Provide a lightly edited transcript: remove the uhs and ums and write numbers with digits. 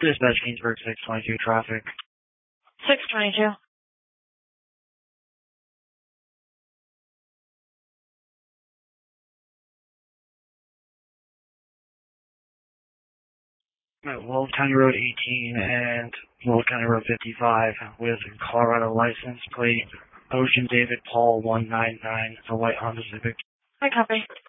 Dispatch Kingsburg 622 traffic. 622. Wolf County Road 18 and Wolf County Road 55 with Colorado license plate Ocean David Paul 199. It's a white Honda Civic. I copy.